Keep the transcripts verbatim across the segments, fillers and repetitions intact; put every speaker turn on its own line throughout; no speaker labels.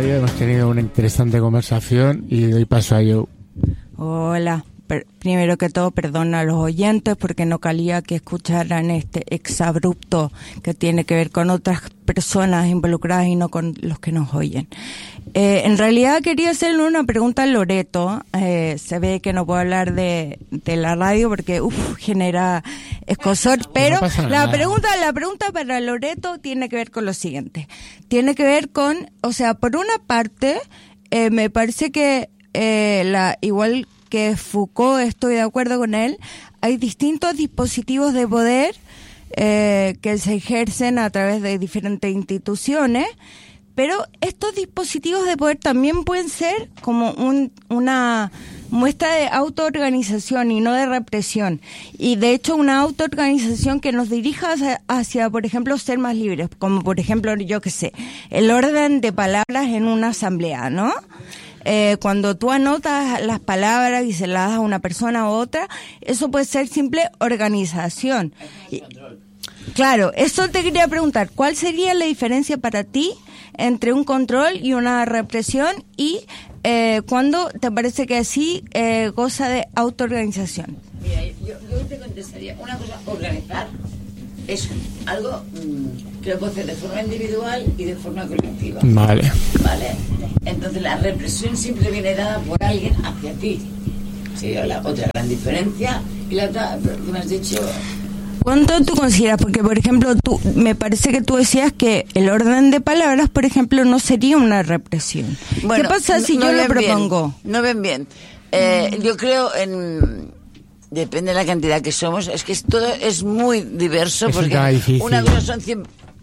radio, hemos tenido una interesante conversación y doy paso a Joe.
Hola. Per- primero que todo, perdona a los oyentes porque no calía que escucharan este exabrupto que tiene que ver con otras personas involucradas y no con los que nos oyen. Eh, en realidad quería hacerle una pregunta a Loreto. Eh, se ve que no puedo hablar de, de la radio porque uf, genera escozor, pero
no
la pregunta, la pregunta para Loreto tiene que ver con lo siguiente. Tiene que ver con, o sea, por una parte, eh, me parece que eh, la igual que Foucault, estoy de acuerdo con él, hay distintos dispositivos de poder eh, que se ejercen a través de diferentes instituciones, pero estos dispositivos de poder también pueden ser como un, una muestra de autoorganización y no de represión, y de hecho una autoorganización que nos dirija hacia, hacia, por ejemplo, ser más libres, como por ejemplo, yo qué sé, el orden de palabras en una asamblea, ¿no? Eh, cuando tú anotas las palabras y se las das a una persona u otra, eso puede ser simple organización. Y, claro, eso te quería preguntar, ¿cuál sería la diferencia para ti entre un control y una represión? Y eh, ¿cuándo te parece que sí eh, goza de autoorganización?
Mira, yo, yo te contestaría, una cosa, organizar es algo mmm, que lo puede hacer de forma individual y de forma colectiva.
Vale.
Vale. Entonces la represión siempre viene dada por alguien hacia ti. Sería la otra gran diferencia. Y la otra, que me has dicho...
¿Cuánto tú consideras? Porque, por ejemplo, tú me parece que tú decías que el orden de palabras, por ejemplo, no sería una represión.
Bueno,
¿qué pasa si
no,
yo
no
lo propongo?
Bien, no ven bien. Eh, mm. Yo creo en... Depende de la cantidad que somos. Es que todo es muy diverso.
Es
porque una cosa son cien...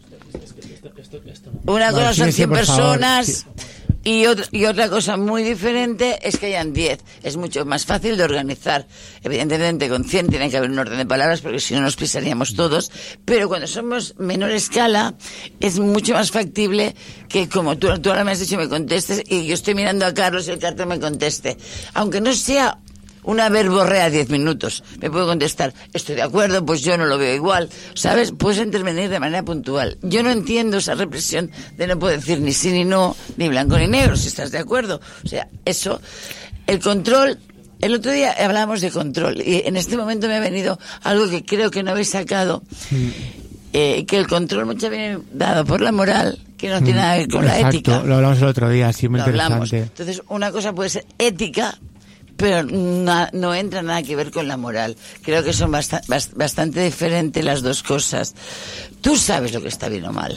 Una cosa
vale,
son
sí,
cien
sí,
personas...
Sí.
Y otra, y otra cosa muy diferente es que hayan diez. Es mucho más fácil de organizar. Evidentemente, con cien tiene que haber un orden de palabras, porque si no nos pisaríamos todos. Pero cuando somos menor escala, es mucho más factible que, como tú, tú ahora me has dicho, me contestes, y yo estoy mirando a Carlos y el Carlos me conteste. Aunque no sea una verborrea diez minutos, me puedo contestar, estoy de acuerdo, pues yo no lo veo igual, ¿sabes? Puedes intervenir de manera puntual. Yo no entiendo esa represión de no poder decir ni sí ni no, ni blanco ni negro, si estás de acuerdo. O sea, eso, el control, el otro día hablábamos de control, y en este momento me ha venido algo que creo que no habéis sacado, eh, que el control muchas veces viene dado por la moral, que no tiene nada que ver con
Exacto,
la ética.
Lo hablamos el otro día, sí, muy
Lo
interesante.
hablamos. Entonces, una cosa puede ser ética, pero no, no entra nada que ver con la moral. Creo que son bast- bast- bastante diferentes las dos cosas. Tú sabes lo que está bien o mal.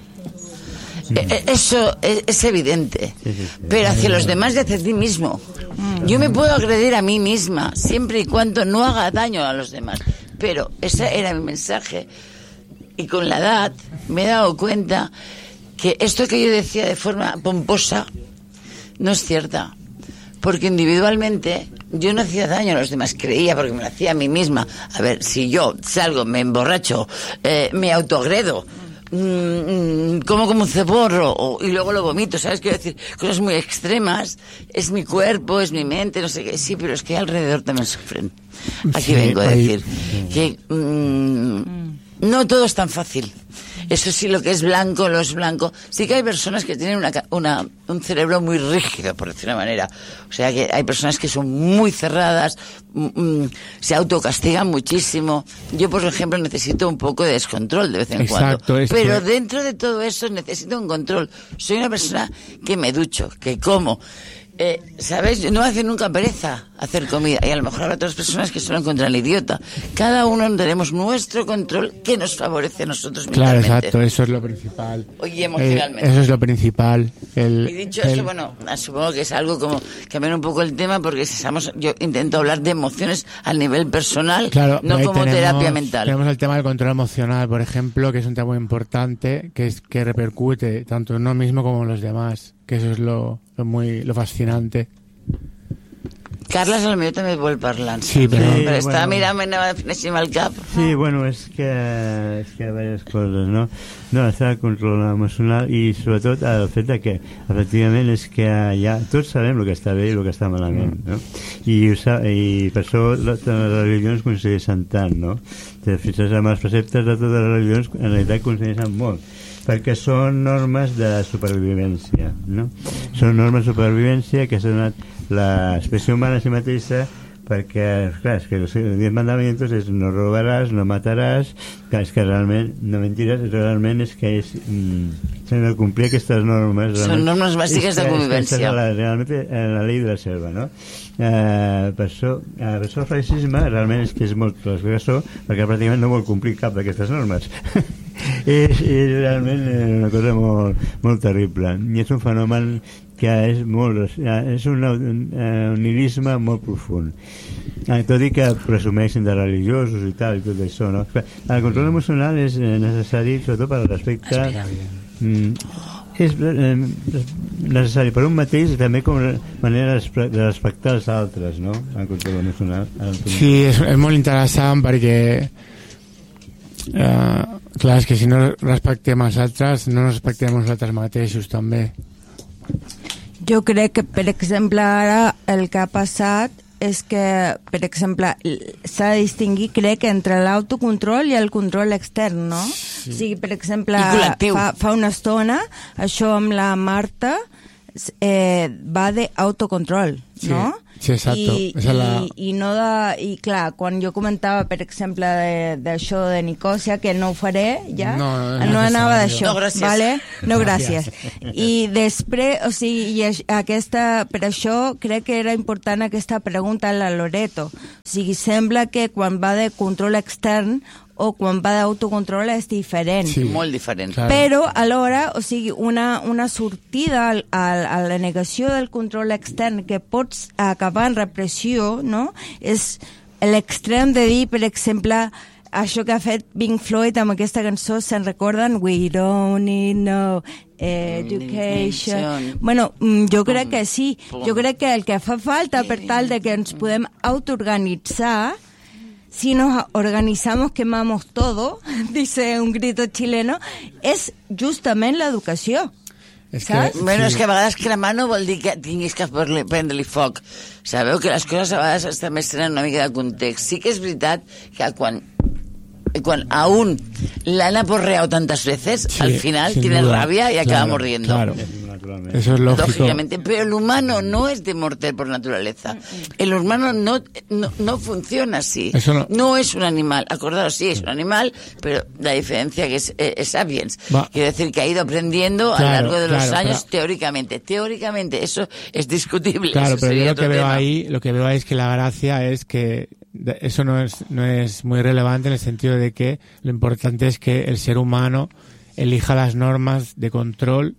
Sí. Eh, eso es, es evidente. Sí, sí, sí. Pero hacia los demás y hacia ti mismo. Yo me puedo agredir a mí misma, siempre y cuando no haga daño a los demás. Pero ese era mi mensaje. Y con la edad me he dado cuenta que esto que yo decía de forma pomposa no es cierta. Porque individualmente yo no hacía daño a los demás, creía, porque me lo hacía a mí misma. A ver, si yo salgo, me emborracho, eh, me autoagredo, mmm, como como un ceborro, o, y luego lo vomito, ¿sabes? Quiero decir, cosas muy extremas, es mi cuerpo, es mi mente, no sé qué, sí, pero es que alrededor también sufren. Aquí sí, vengo a decir ahí. que mmm, no todo es tan fácil. Eso sí, lo que es blanco, lo es blanco. Sí que hay personas que tienen una, una, un cerebro muy rígido, por decir una manera. O sea, que hay personas que son muy cerradas, mm, se autocastigan muchísimo. Yo, por ejemplo, necesito un poco de descontrol de vez en
Exacto,
cuando.
es
Pero
que...
dentro de todo eso necesito un control. Soy una persona que me ducho, que como... Eh, ¿Sabes? No me hace nunca pereza hacer comida. Y a lo mejor habrá otras personas que se lo encuentran idiota. Cada uno tenemos nuestro control que nos favorece a nosotros
claro,
mentalmente.
Claro, exacto. Eso es lo principal.
Oye, emocionalmente.
Eh, eso es lo principal. El,
y dicho
el...
eso, bueno, supongo que es algo como cambiar un poco el tema, porque si estamos, yo intento hablar de emociones a nivel personal,
claro,
no como
tenemos,
terapia mental.
Tenemos el tema del control emocional, por ejemplo, que es un tema muy importante, que es que repercute tanto en uno mismo como en los demás. Que eso es lo, lo muy lo fascinante.
Carles, al millor també vol parlar.
Sí, però...
Sí, però
bueno.
estava mirant, anava fineixim el cap.
Sí, bueno, és que, és que hi ha diverses coses, no? No, està el control emocional i sobretot el fet de que, efectivament, és que ja tots sabem el que està bé i el que està malament, no? I, i per això les religions coincideixen tant, no? Te fixes amb els preceptes de totes les religions, en realitat coincideixen molt. perquè són normes de supervivència, no? Són normes de supervivència que s'ha donat l'espècie humana a si mateixa, perquè, clar, és que els diez mandamientos és no robaràs, no mataràs, clar, és que realment, no mentires, realment és que és, mm, s'han de complir aquestes normes.
Són normes bàsiques de convivència.
És la, realment la llei de la selva, no? Eh, per això, eh, per això el racisme realment és que és molt transgressor, perquè pràcticament no vol complir cap d'aquestes normes. és, és realment una cosa molt, molt terrible, i és un fenomen que és molt, és un, un, un nihilisme molt profund, eh, tot i que presumeixen de religiosos i tal i tot això, no? El control emocional és necessari sobretot per al respecte, mm, és eh, necessari per un mateix i també com a manera de respectar els altres, no? El control emocional. El
sí, és, és molt interessant perquè eh, clar, és que si no respectem els altres no nos respectem nosaltres mateixos també.
Jo crec que, per exemple, ara el que ha passat és que, per exemple, s'ha de distingir, crec, entre l'autocontrol i el control extern, no? Sí. O sigui, per exemple, fa, fa una estona, això amb la Marta eh, va d'autocontrol,
sí.
no?
Sí, exacto.
I,
Esa
i,
la...
i no de, i clar, quan jo comentava per exemple d'això de, de Nicòsia, que no ho faré ja,
no, no,
no anava d'això,
no, gràcies.
Vale? No, gràcies. I després, o sigui, i aquesta, per això crec que era important aquesta pregunta a la Loreto. O sigui, sembla que quan va de control extern o quan va d'autocontrol és diferent.
Sí, molt diferent.
Claro. Però alhora, o sigui, una, una sortida al, al, a la negació del control extern que pots acabar en repressió, no? És l'extrem de dir, per exemple, això que ha fet Pink Floyd amb aquesta cançó, se'n recorden? We don't need no education. Bueno, jo crec que sí. Jo crec que el que fa falta per tal de que ens podem autoorganitzar, si nos organizamos quemamos todo, dice un grito chileno, és justament l'educació.
És que,
bueno,
sí.
és que a vegades cremar no vol dir que tinguis que prendre-li foc. Sabeu que les coses a vegades també tenen una mica de context. Sí que és veritat que quan, quan a un l'han aporreado tantas veces, sí, al final tiene duda, rabia y claro, acaba mordiendo.
Claro. Eso es lógico.
Lógicamente, pero el humano no es de morder por naturaleza. El humano no, no, no funciona así. No... no es un animal. Acordaros, sí, es un animal, pero la diferencia que es, eh, es sapiens. Va. Quiere decir que ha ido aprendiendo claro, a lo largo de los claro, años pero... teóricamente. Teóricamente, eso es discutible.
Claro,
eso
pero yo lo que veo
tema.
ahí, lo que veo ahí es que la gracia es que eso no es, no es muy relevante en el sentido de que lo importante es que el ser humano elija las normas de control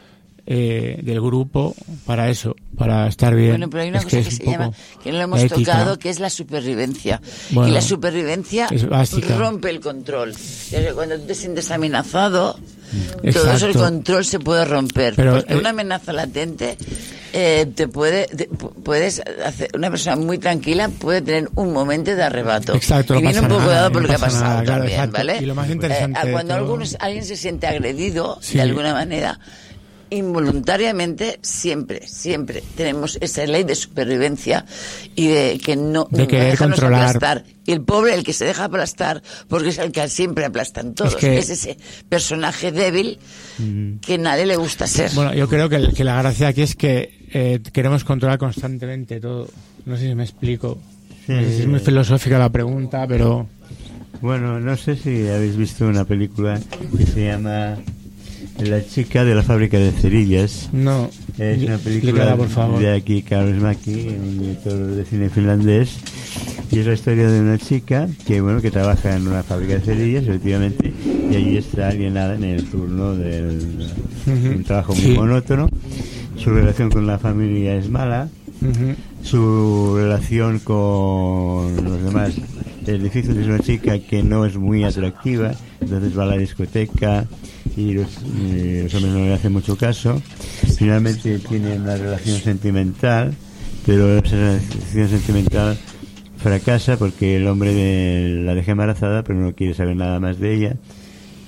Eh, del grupo para eso, para estar bien.
Bueno, pero hay una
es
cosa que,
que
se
un
llama, que no lo hemos
ética.
tocado, que es la supervivencia.
Bueno,
y la supervivencia
es
rompe el control. Cuando tú te sientes amenazado,
exacto.
todo eso, el control se puede romper.
Pero,
porque
eh,
una amenaza latente eh, te puede, te, puedes hacer, una persona muy tranquila puede tener un momento de arrebato.
Exacto,
y
no
viene un poco
nada,
dado por
no
lo que ha pasado
nada, claro,
también,
exacto.
¿vale?
Y lo más interesante
eh, cuando
todo...
algunos, alguien se siente agredido,
sí.
de alguna manera, involuntariamente siempre, siempre tenemos esa ley de supervivencia y de que no,
de
no
querer controlar.
Aplastar. Y el pobre, el que se deja aplastar, porque es el que siempre aplastan todos, es, que... es ese personaje débil mm. que nadie le gusta ser.
Bueno, yo creo que, que la gracia aquí es que eh, queremos controlar constantemente todo. No sé si me explico. Sí. No sé si es muy filosófica la pregunta, pero...
Bueno, no sé si habéis visto una película que se llama La chica de la fábrica de cerillas.
No.
Es una película
por favor.
de aquí, Kaurismäki, un director de cine finlandés. Y es la historia de una chica que, bueno, que trabaja en una fábrica de cerillas, efectivamente, y allí está alienada en el turno del uh-huh. un trabajo muy sí. monótono. Su relación con la familia es mala. Uh-huh. Su relación con los demás es difícil. Es una chica que no es muy atractiva, entonces va a la discoteca y los, y los hombres no le hacen mucho caso. Finalmente tiene una relación sentimental, pero esa relación sentimental fracasa porque el hombre de, la deja embarazada, pero no quiere saber nada más de ella.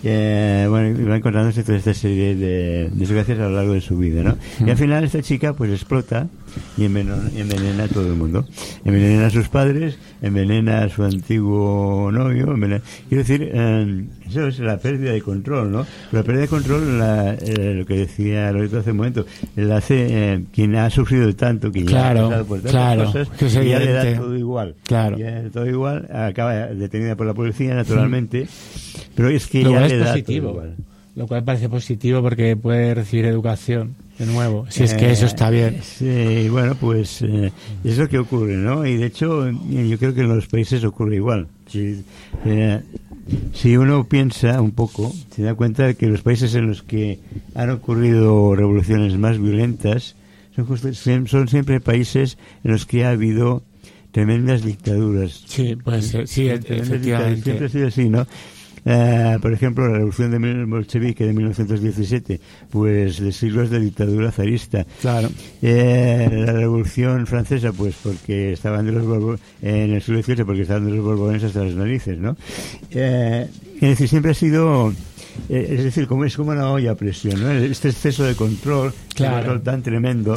Eh, bueno, y va encontrándose toda esta serie de desgracias a lo largo de su vida, ¿no? Y al final esta chica pues explota y envenena, envenena a todo el mundo. Envenena a sus padres, envenena a su antiguo novio, envenena... Quiero decir, eh, eso es la pérdida de control, ¿no? La pérdida de control, la, eh, lo que decía Loreto hace un momento, la hace eh, quien ha sufrido tanto, que ya
claro,
ha pasado por tantas
claro,
cosas,
que es
que ya le da
evidente.
todo igual.
Claro.
Ya todo igual, acaba detenida por la policía, naturalmente, pero es que
Lo
ya
cual
le
es
da todo
positivo.
igual.
Lo cual parece positivo porque puede recibir educación de nuevo, si es que
Eh,
eso está bien.
Sí, bueno, pues eh, es lo que ocurre, ¿no? Y de hecho, eh, yo creo que en los países ocurre igual. Si, eh, si uno piensa un poco, se da cuenta de que los países en los que han ocurrido revoluciones más violentas son, justo- son siempre países en los que ha habido tremendas dictaduras.
Sí, pues sí,
Tremendas dictaduras.
efectivamente.
Siempre ha sido así, ¿no? Eh, por ejemplo, la revolución de mil- bolchevique de mil novecientos diecisiete, pues de siglos de dictadura zarista.
Claro.
Eh, la revolución francesa, pues porque estaban de los Borbo- en el siglo dieciocho, porque estaban de los borbones hasta las narices, ¿no? Eh, es decir, siempre ha sido, eh, es decir, como es como una olla a presión, ¿no? Este exceso de control,
Claro.
de control tan tremendo.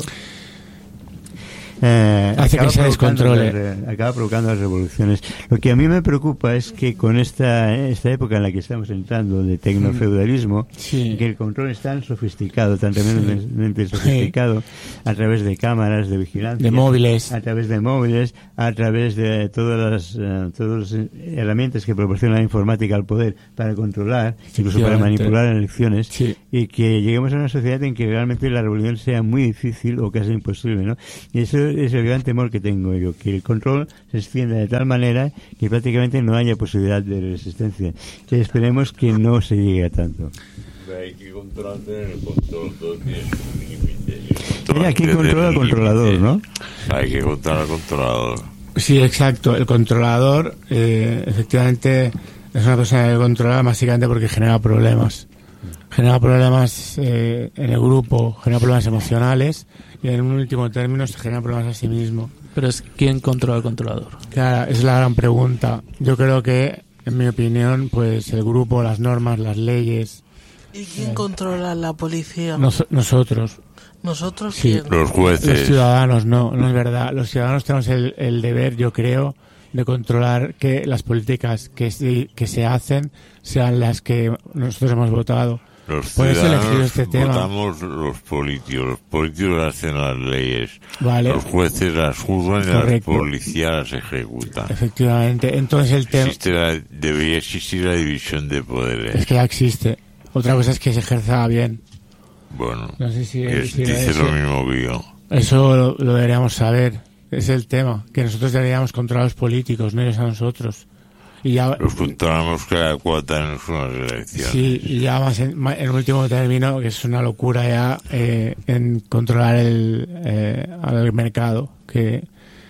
Eh,
Hace que
acaba
se
provocando
descontrole.
las re- acaba provocando las revoluciones. Lo que a mí me preocupa es que con esta esta época en la que estamos entrando de tecnofeudalismo,
Sí.
que el control es tan sofisticado, tan tremendamente sofisticado, a través de cámaras de vigilancia,
De móviles.
a través de móviles, a través de todas las eh, todas las herramientas que proporciona la informática al poder para controlar, incluso para
Efectivamente.
manipular elecciones,
Sí.
y que lleguemos a una sociedad en que realmente la revolución sea muy difícil o casi imposible, ¿no? Y eso es el gran temor que tengo yo, que el control se extienda de tal manera que prácticamente no haya posibilidad de resistencia. Que esperemos que no se llegue a tanto.
Hay que controlar el control, todo tiene un límite.
Mira, ¿quién controla al controlador, no?
Hay que controlar al controlador.
Sí, exacto. El controlador, eh, efectivamente, es una persona que controla básicamente porque genera problemas. Genera problemas eh, en el grupo, genera problemas emocionales y en un último término se genera problemas a sí mismo.
Pero es quién controla al controlador.
Claro, es la gran pregunta. Yo creo que, en mi opinión, pues el grupo, las normas, las leyes,
¿Y quién controla la policía?
nos- nosotros,
¿Nosotros
Sí.
quién?
Los
los
jueces.
ciudadanos, no, no es verdad. Los ciudadanos tenemos el, el deber, yo creo, de controlar que las políticas que se, que se hacen sean las que nosotros hemos votado.
Los
Por eso he elegido
ciudadanos
este tema.
votamos los políticos. Los políticos hacen las leyes.
Vale.
Los jueces las juzgan y
Correcto.
las policías las ejecutan.
Efectivamente. Entonces el tema
Existe la- debería existir la división de
es
poderes.
que ya existe. Otra cosa es que se ejerza bien.
Bueno,
No sé si,
es-
si
dice
eso,
lo mismo que yo.
eso lo, lo deberíamos saber. Es el tema. Que nosotros deberíamos controlar a los políticos, no ellos a nosotros. Y ya,
Los controlamos cada cuatro años con las elecciones.
sí, y ya más en, ma- en último término, que es una locura ya, eh, en controlar el, eh, al mercado. Que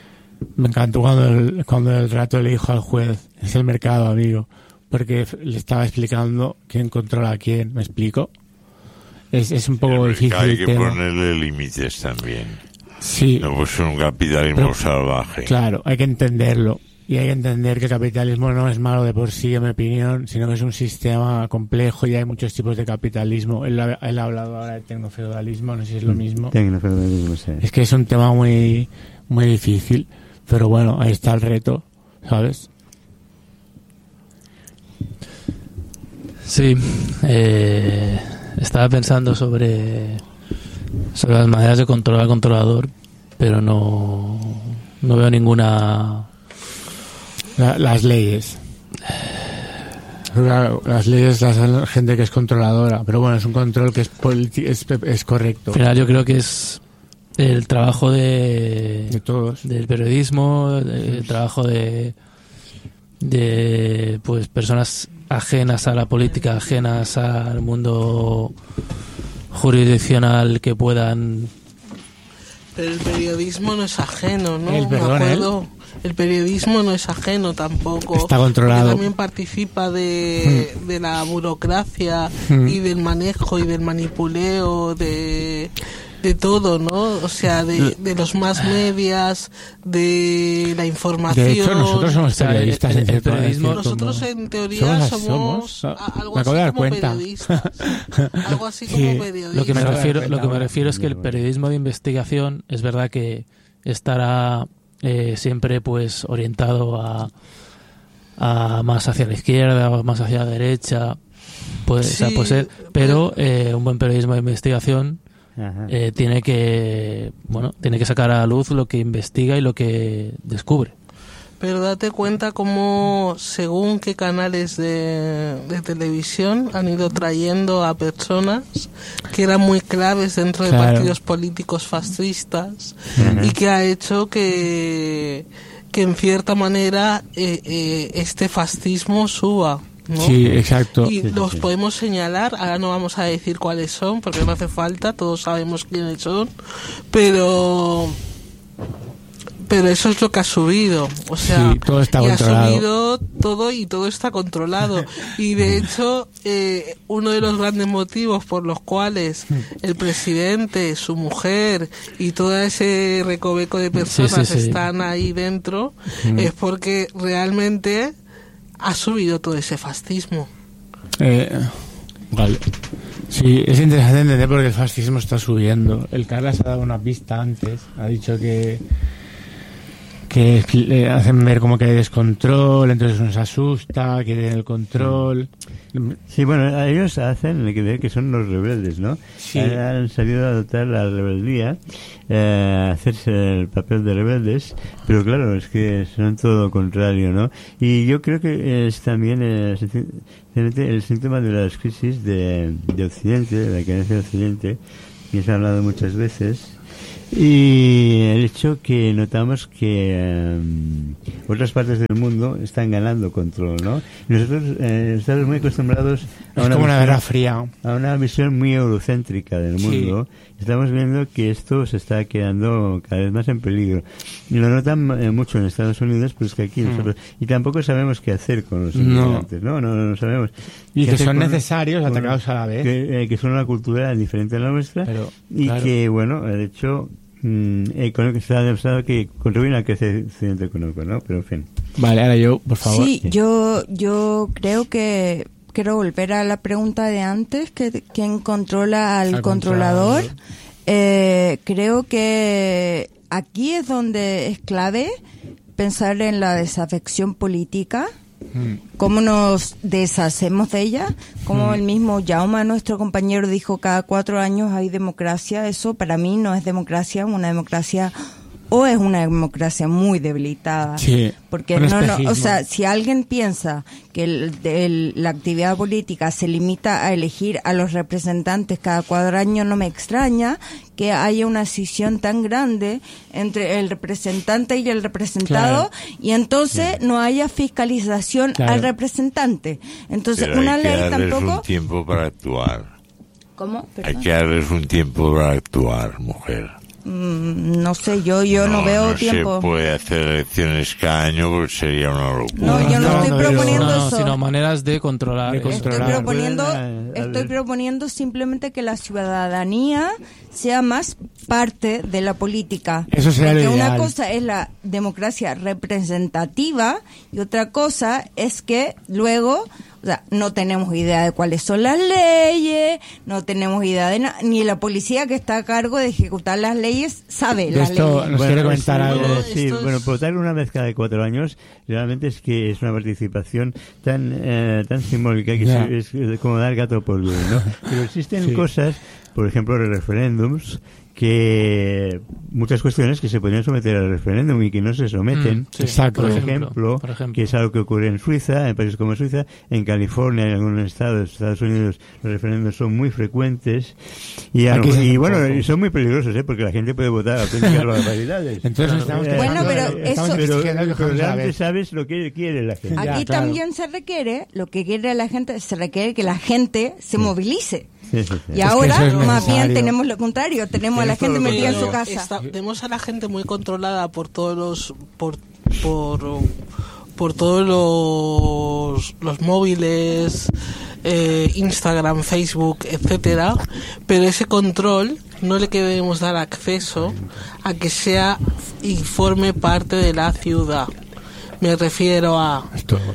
me encantó cuando el, cuando el rato le dijo al juez, es el mercado, amigo. Porque f- le estaba explicando quién controla a quién. ¿Me explico? Es, es un poco
El
difícil
mercado hay
el
que
tema.
ponerle límites también.
Sí,
No puede ser un capitalismo
Pero-
salvaje.
claro, hay que entenderlo. Y hay que entender que el capitalismo no es malo de por sí, en mi opinión, sino que es un sistema complejo y hay muchos tipos de capitalismo. Él, ha- él ha hablado ahora de tecnofeudalismo, no sé si es lo mismo.
Tecnofeudalismo, sí.
Es que es un tema muy, muy difícil, pero bueno, ahí está el reto, ¿sabes?
Sí, eh, estaba pensando sobre, sobre las maneras de controlar al controlador, pero no, no veo ninguna...
La- las leyes. Claro, las leyes las hace gente que es controladora, pero bueno, es un control que es, politi- es, es correcto.
Al final yo creo que es el trabajo de,
De todos.
del periodismo, el trabajo de, de pues personas ajenas a la política, ajenas al mundo jurisdiccional que puedan...
Pero el periodismo no es ajeno, ¿no?
El,
Me
perdón,
acuerdo. El periodismo no es ajeno tampoco.
Está controlado.
Porque también participa de, de la burocracia
Hmm.
y del manejo y del manipuleo de, de todo, ¿no? O sea, de, de los más medias, de la información.
De hecho, nosotros somos periodistas.
el- el
en cierto-
periodismo-
en cierto
Nosotros
modo.
en teoría
Somos-
somos,
somos-
a- algo
me acabo de
así
dar
como
cuenta.
periodistas. Algo así como
Sí,
periodistas.
Lo que me
Eso
refiero,
es
lo que me
verdad.
refiero es que el periodismo de investigación es verdad que estará eh, siempre pues orientado a, a más hacia la izquierda o más hacia la derecha, pues, o sea,
Sí,
puede ser, pero eh, un buen periodismo de investigación
Ajá.
eh, tiene que bueno tiene que sacar a la luz lo que investiga y lo que descubre.
Pero date cuenta cómo, según qué canales de, de televisión han ido trayendo a personas que eran muy claves dentro de
Claro.
partidos políticos fascistas
Ajá.
y que ha hecho que, que en cierta manera eh, eh, este fascismo suba, ¿no?
Sí, exacto.
Y
Sí, sí,
los
sí.
podemos señalar, ahora no vamos a decir cuáles son, porque no hace falta, todos sabemos quiénes son, pero pero eso es lo que ha subido, o sea,
Sí, todo está
y
controlado.
ha subido todo y todo está controlado. Y de hecho, eh, uno de los grandes motivos por los cuales el presidente, su mujer y todo ese recoveco de personas
sí, sí.
están ahí dentro,
Mm.
es porque realmente ha subido todo ese fascismo.
Eh, vale. Sí, es interesante entender por qué el fascismo está subiendo. El Carlas ha dado una pista antes. Ha dicho que que le hacen ver como que hay descontrol, entonces nos asusta, que tienen el control.
Sí, bueno, a ellos hacen que ver que son los rebeldes, ¿no?
Sí.
Han, han sabido adoptar la rebeldía, eh, hacerse el papel de rebeldes, pero claro, es que son todo lo contrario, ¿no? Y yo creo que es también eh, el síntoma de las crisis de, de Occidente, de la carencia de Occidente, que se ha hablado muchas veces. Y el hecho que notamos que um, otras partes del mundo están ganando control, ¿no? Y nosotros eh, estamos muy acostumbrados a
Es
una,
como una
visión,
guerra fría.
a una visión muy eurocéntrica del
Sí.
mundo. Estamos viendo que esto se está quedando cada vez más en peligro. Y lo notan eh, mucho en Estados Unidos, pues que aquí
Mm.
nosotros... Y tampoco sabemos qué hacer con los
No.
inmigrantes, ¿no? No, no, no sabemos.
Y
qué
que
hacer
son
con-
necesarios,
con-
atacados a la vez.
Que, eh, que son una cultura diferente a la nuestra.
Pero,
y
claro.
que, bueno, de hecho... Mm, eh, con lo que se ha demostrado que contribuyen al crecimiento económico, ¿no? Pero en fin.
Vale, ahora yo, por favor.
Sí, yo, yo creo que quiero volver a la pregunta de antes, que quién controla al,
Al
controlador.
controlador.
Eh, creo que aquí es donde es clave pensar en la desafección política,
Mm.
cómo nos deshacemos de ella, como el mismo Jaume, nuestro compañero, dijo, cada cuatro años hay democracia. Eso para mí no es democracia, una democracia o es una democracia muy debilitada.
Sí,
Porque
un
no, no,
espejismo.
o sea, si alguien piensa que el, el- la actividad política se limita a elegir a los representantes cada cuatro años, no me extraña que haya una escisión tan grande entre el representante y el representado,
Claro.
y entonces no haya fiscalización
Claro.
al representante. Entonces,
Pero
una
hay que
ley
darles
tampoco...
un tiempo para actuar.
¿Cómo?
Hay
Perdón.
que darles un tiempo para actuar, mujer.
Mm, no sé, yo yo no, veo
no
tiempo.
se puede hacer elecciones cada año porque sería una locura.
No, yo no,
No,
estoy
no,
proponiendo
No, no,
eso.
sino maneras de controlar.
De
esto.
Estoy
controlar.
proponiendo,
Pueden, a- a
estoy
ver.
proponiendo simplemente que la ciudadanía sea más parte de la política.
Eso sería lo
Porque una
ideal.
cosa es la democracia representativa y otra cosa es que luego, o sea, no tenemos idea de cuáles son las leyes, no tenemos idea de nada, ni la policía que está a cargo de ejecutar las leyes sabe
De
las
esto
leyes.
nos quiere comentar
sí,
algo.
eh, sí,
Esto es-
bueno, votar una vez cada cuatro años realmente es que es una participación tan eh, tan simbólica que
Ya.
es, es como dar gato por liebre, ¿no? Pero existen
Sí.
cosas, por ejemplo, referéndums, que muchas cuestiones que se podrían someter al referéndum y que no se someten.
Mm, sí,
Exacto.
Por
por
ejemplo,
ejemplo, por ejemplo.
que es algo que ocurre en Suiza, en países como Suiza, en California, en algunos estados, Estados Unidos, los referéndums son muy frecuentes y, a lo-
Aquí se
y
hace
bueno,
poco.
y son muy peligrosos, ¿eh? Porque la gente puede votar auténticas barbaridades.
Entonces estamos
Eh,
Bueno, pero
estamos
eso-
pero,
exigiendo que
pero
cojamos a la
realmente
vez.
sabes lo que quiere la gente.
Ya,
Aquí
claro.
también se requiere, lo que quiere la gente, se requiere que la gente se movilice.
Sí, sí, sí.
Y
que
ahora,
eso es
más bien,
necesario.
tenemos lo contrario, tenemos a la
Tienes
gente
todo lo
metida en su
contrario.
casa.
Está- tenemos a la gente muy controlada por todos los por por por todos los los móviles, eh, Instagram, Facebook, etcétera, pero ese control no le queremos dar acceso a que sea y forme parte de la ciudad. Me refiero a...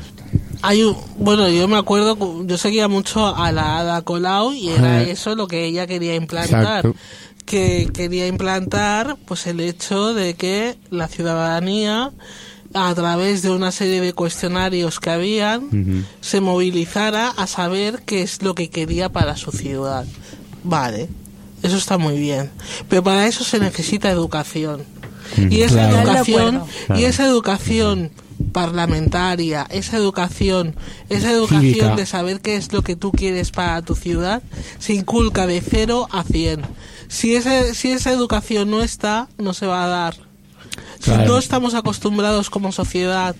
Hay un, bueno, yo me acuerdo, yo seguía mucho a la Ada Colau y era eso lo que ella quería implantar. Exacto. Que quería implantar pues el hecho de que la ciudadanía, a través de una serie de cuestionarios que habían, uh-huh. se movilizara a saber qué es lo que quería para su ciudad. Vale, eso está muy bien, pero para eso se necesita educación. Uh-huh. Y esa claro. educación, claro. y esa educación parlamentaria, esa educación, esa educación Cívica. De saber qué es lo que tú quieres para tu ciudad, se inculca de cero a cien. Si esa, si esa educación no está, no se va a dar. Claro. Si no estamos acostumbrados como sociedad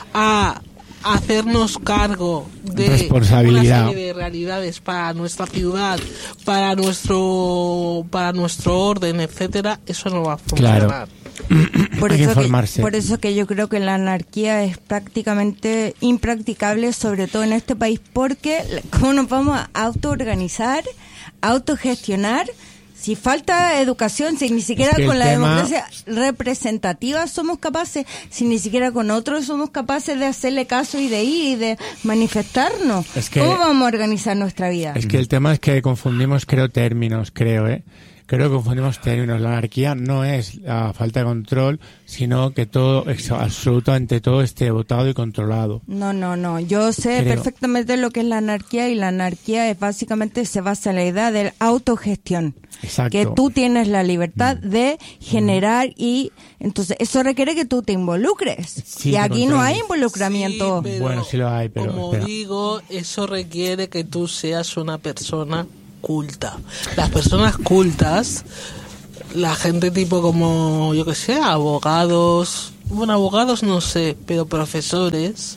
a hacernos cargo de una serie de realidades para nuestra ciudad, para nuestro para nuestro orden, etcétera, eso no va a funcionar. Claro.
Por eso, que, por eso que yo creo que la anarquía es prácticamente impracticable, sobre todo en este país, porque ¿cómo nos vamos a autoorganizar, autogestionar? Si falta educación, si ni siquiera es que con la tema... democracia representativa somos capaces, si ni siquiera con otros somos capaces de hacerle caso y de ir y de manifestarnos, es que... ¿cómo vamos a organizar nuestra vida?
Es que el tema es que confundimos, creo, términos, creo, ¿eh? Creo que confundimos términos. La anarquía no es la falta de control, sino que todo, absolutamente todo, esté votado y controlado.
No, no, no. Yo sé Creo. perfectamente lo que es la anarquía, y la anarquía es básicamente se basa en la idea de la autogestión.
Exacto.
Que tú tienes la libertad de generar mm. y entonces eso requiere que tú te involucres. Sí, y aquí no hay involucramiento.
Sí, pero,
bueno, sí lo hay, pero
como
espera.
digo, eso requiere que tú seas una persona culta. Las personas cultas, la gente tipo como, yo que sé, abogados, bueno, abogados no sé, pero profesores,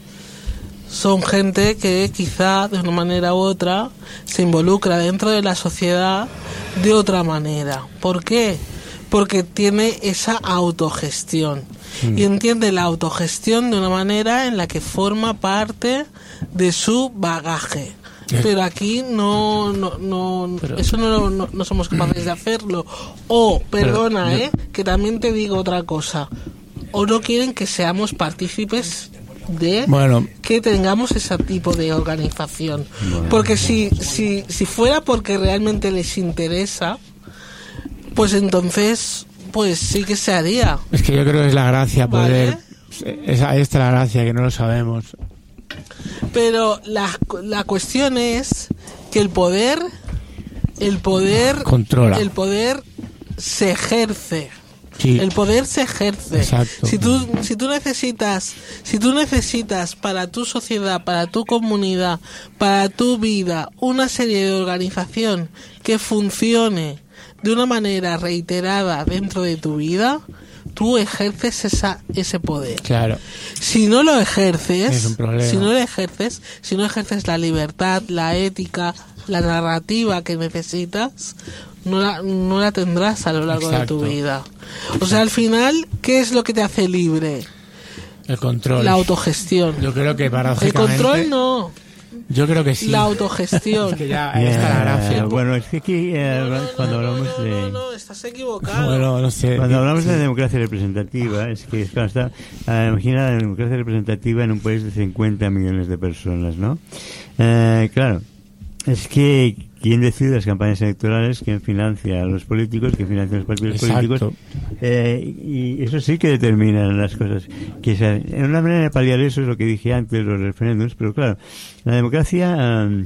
son gente que quizá de una manera u otra se involucra dentro de la sociedad de otra manera. ¿Por qué? Porque tiene esa autogestión mm. y entiende la autogestión de una manera en la que forma parte de su bagaje. Pero aquí no, no, no pero, eso no, no, no somos capaces de hacerlo. O, perdona, pero, eh, que también te digo otra cosa. O no quieren que seamos partícipes de bueno, que tengamos ese tipo de organización. Bueno, porque si, si, si fuera porque realmente les interesa, pues entonces, pues sí que se haría.
Es que yo creo que es la gracia poder. ¿Vale? Es, ahí está la gracia, que no lo sabemos.
Pero la, la cuestión es que el poder, el poder,
controla.
El poder se ejerce.
Sí.
El poder se ejerce.
Exacto.
Si tú, si tú necesitas, si tú necesitas para tu sociedad, para tu comunidad, para tu vida, una serie de organización que funcione de una manera reiterada dentro de tu vida, tú ejerces esa, ese poder.
Claro.
Si no lo ejerces,
es un problema.
si no lo ejerces, si no ejerces la libertad, la ética, la narrativa que necesitas, no la, no la tendrás a lo largo Exacto. de tu vida. O sea, al final, ¿qué es lo que te hace libre?
El control.
La autogestión.
Yo creo que paradójicamente...
El control no.
Yo creo que sí.
La autogestión.
Es que ya ahí está la gracia.
Bueno, es que aquí eh,
no, no,
cuando
no,
hablamos
no,
de...
No, no, estás equivocado.
Bueno, no sé.
Cuando hablamos de democracia representativa, es que claro, está, eh, imagina la democracia representativa en un país de cincuenta millones de personas, ¿no? Eh, claro, es que ¿quién decide las campañas electorales? ¿Quién financia a los políticos? ¿Quién financia a los partidos
Exacto.
políticos? Eh, y eso sí que determina las cosas. Que se, en una manera de paliar eso es lo que dije antes, los referéndums, pero claro, la democracia uh,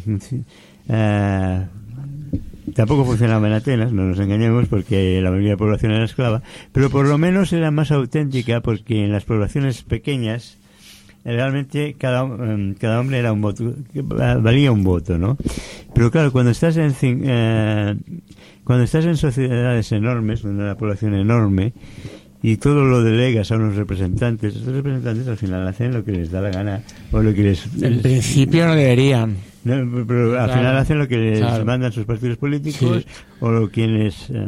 uh, tampoco funcionaba en Atenas, no nos engañemos, porque la mayoría de la población era esclava, pero por lo menos era más auténtica, porque en las poblaciones pequeñas realmente cada um, cada hombre era un voto, valía un voto, ¿no? Pero claro, cuando estás en eh, cuando estás en sociedades enormes, donde hay una población enorme, y todo lo delegas a unos representantes, esos representantes al final hacen lo que les da la gana, o lo que les...
En principio no deberían.
No, pero al
claro,
final hacen lo que les
claro.
mandan sus partidos políticos, sí. o lo quienes... Eh,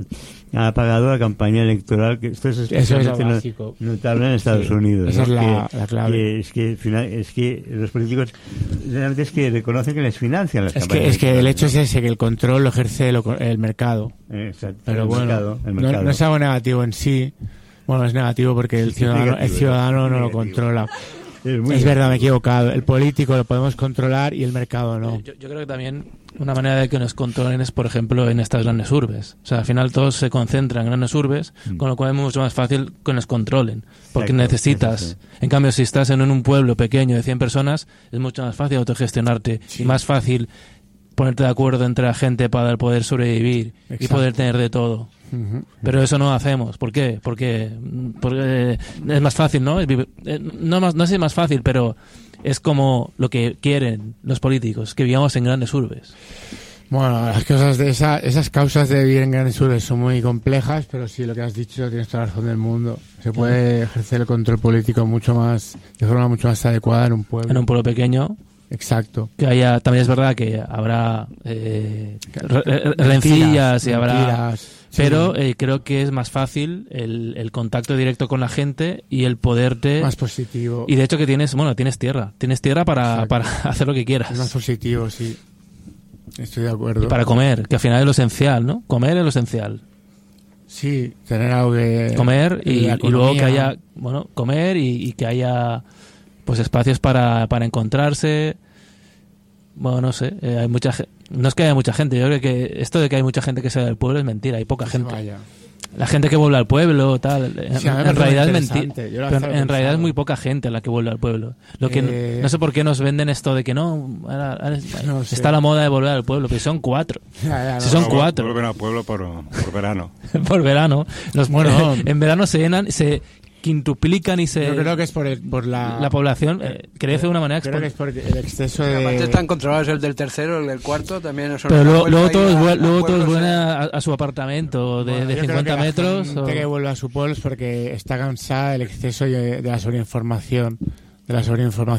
ha pagado la campaña electoral, que esto es especialmente
Eso es básico.
notable en Estados
Sí,
Unidos.
esa
¿no?
es la-
que,
la clave.
que es que al final es que los políticos realmente es que reconocen que les financian las
Es
campañas
que, es que el hecho es
electorales,
ese, que el control lo ejerce lo- el mercado.
¿no? Exacto,
Pero
el
bueno,
mercado, el
no,
mercado.
no es algo negativo en sí. Bueno, es negativo porque el
Es
ciudadano, el
negativo,
ciudadano
es
no lo
negativo.
controla.
Es muy
Es verdad, me he
negativo.
equivocado. El político lo podemos controlar y el mercado no.
Yo, yo creo que también una manera de que nos controlen es, por ejemplo, en estas grandes urbes. O sea, al final todos se concentran en grandes urbes,
Mm.
con lo cual es mucho más fácil que nos controlen. Porque
Exacto,
necesitas,
eso sí.
en cambio, si estás en un pueblo pequeño de cien personas, es mucho más fácil autogestionarte y más fácil ponerte de acuerdo entre la gente para poder sobrevivir y
Exacto.
poder tener de todo.
Ujú.
Pero eso no hacemos. ¿Por qué? Porque, porque es más fácil, ¿no? Es vivi- eh, No, más, no sé si es más fácil, pero es como lo que quieren los políticos, que vivamos en grandes urbes.
Bueno, las cosas de esa, esas causas de vivir en grandes urbes son muy complejas, pero sí, lo que has dicho tienes toda la razón del mundo. Se puede ejercer el control político mucho más, de forma mucho más adecuada en un pueblo.
En un pueblo pequeño,
Exacto.
que haya, también es verdad que habrá eh, re- re- rencillas y habrá...
Mentiras.
Pero
Sí.
eh, creo que es más fácil el, el contacto directo con la gente y el poderte...
Más positivo.
Y de hecho que tienes, bueno, tienes tierra. Tienes tierra para,
Exacto.
para hacer lo que quieras.
Es más positivo, sí. Estoy de acuerdo.
Y para comer, que al final es lo esencial, ¿no? Comer es lo esencial.
Sí, tener algo que...
Comer y,
la
y luego que
economía.
haya, bueno, comer y, y que haya pues espacios para, para encontrarse. Bueno, no sé, eh, hay mucha ge- no es que haya mucha gente, yo creo que esto de que hay mucha gente que se va del pueblo es mentira, hay poca
Que se
gente.
vaya.
La gente que vuelve al pueblo, tal, en,
Sí, a mí me
en
parece
realidad es
interesante,
mentira.
yo lo
Pero
estaba
en realidad es
pensando.
muy poca gente la que vuelve al pueblo. Lo que
Eh,
no, no sé por qué nos venden esto de que no, ahora- ahora es-
No sé.
está la moda de volver al pueblo, pero son cuatro.
Ya, ya,
Si
no.
son
Vuelven-
cuatro.
Vuelven al pueblo por, por verano.
Por verano. Los,
Bueno.
en verano se llenan, se quintuplican y se
Yo creo que es por, el- por la...
la población eh, crece de una manera
Creo que es
exponencial.
por el exceso
Aparte
de...
están controlados el del tercero, el del cuarto, también son
Pero
una
luego,
vuelta
luego
ahí
todos,
a-
vuel-
a
luego todos
pueblos,
vuelven
eh.
a, a su apartamento de,
Bueno,
de
yo creo
cincuenta
que la
metros.
gente
o-
que vuelve a su pueblo es porque está cansada del exceso de, de la sobreinformación, de la sobreinformación